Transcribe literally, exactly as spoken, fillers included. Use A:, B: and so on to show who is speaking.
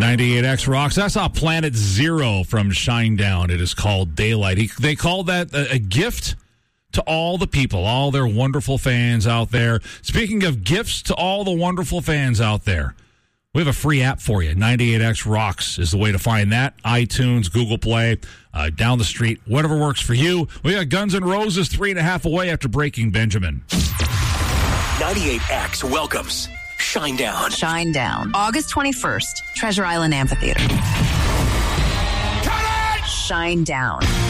A: ninety-eight X rocks. I saw Planet Zero from Shinedown. It is called Daylight. He, they call that a, a gift to all the people, all their wonderful fans out there. Speaking of gifts to all the wonderful fans out there, we have a free app for you. ninety-eight X Rocks is the way to find that. iTunes, Google Play, uh, down the street, whatever works for you. We got Guns N' Roses three and a half away after Breaking Benjamin.
B: ninety-eight X welcomes Shinedown.
C: Shinedown. August twenty-first, Treasure Island Amphitheater. Shinedown.